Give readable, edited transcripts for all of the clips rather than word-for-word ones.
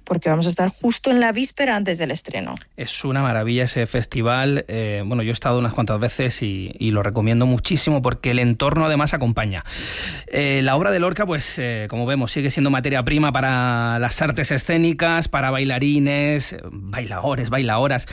porque vamos a estar justo en la víspera antes del estreno. Es una maravilla ese festival. Bueno, yo he estado unas cuantas veces y lo recomiendo muchísimo porque el entorno además acompaña. La obra de Lorca, pues como vemos, sigue siendo materia prima para las artes escénicas, para bailarines, bailadoras.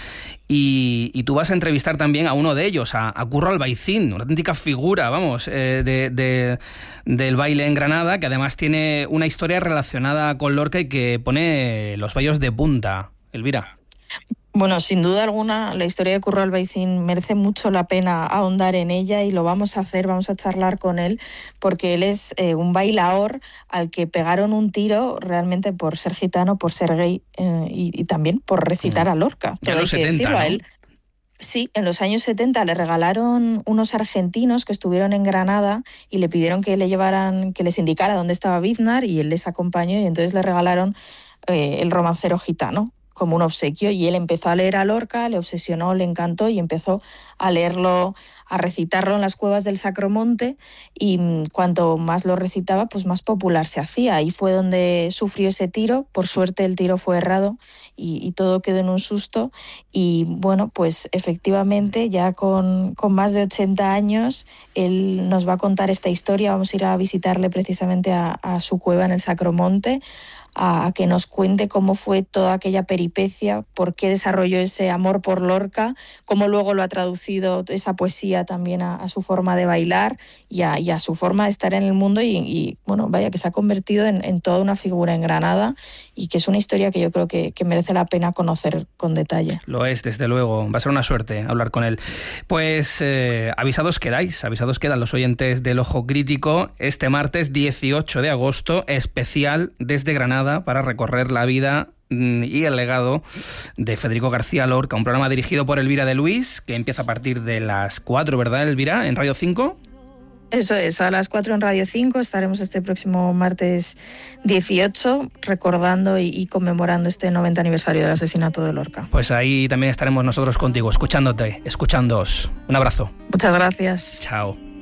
Y tú vas a entrevistar también a uno de ellos, a Curro Albaicín, una auténtica figura, vamos, del baile en Granada, que además tiene una historia relacionada con Lorca y que pone los vallos de punta. Elvira. Bueno, sin duda alguna, la historia de Curro Albaicín merece mucho la pena ahondar en ella y lo vamos a hacer, vamos a charlar con él, porque él es un bailaor al que pegaron un tiro realmente por ser gitano, por ser gay y también por recitar a Lorca. Ya en los 70, ¿no? A él. Sí, en los años 70 le regalaron unos argentinos que estuvieron en Granada y le pidieron que les indicara dónde estaba Biznar y él les acompañó y entonces le regalaron el romancero gitano como un obsequio y él empezó a leer a Lorca, le obsesionó, le encantó y empezó a leerlo, a recitarlo en las cuevas del Sacromonte y cuanto más lo recitaba, pues más popular se hacía. Ahí fue donde sufrió ese tiro, por suerte el tiro fue errado y todo quedó en un susto y bueno, pues efectivamente ya con más de 80 años él nos va a contar esta historia, vamos a ir a visitarle precisamente a su cueva en el Sacromonte, a que nos cuente cómo fue toda aquella peripecia, por qué desarrolló ese amor por Lorca, cómo luego lo ha traducido esa poesía también a su forma de bailar y a su forma de estar en el mundo y bueno, vaya que se ha convertido en toda una figura en Granada y que es una historia que yo creo que merece la pena conocer con detalle. Lo es, desde luego, va a ser una suerte hablar con él. Pues avisados quedan los oyentes del Ojo Crítico este martes 18 de agosto, especial desde Granada para recorrer la vida y el legado de Federico García Lorca, un programa dirigido por Elvira de Luis, que empieza a partir de las 4, ¿verdad, Elvira? En Radio 5. Eso es, a las 4 en Radio 5 estaremos este próximo martes 18 recordando y conmemorando este 90 aniversario del asesinato de Lorca. Pues ahí también estaremos nosotros contigo, escuchándoos. Un abrazo. Muchas gracias. Chao.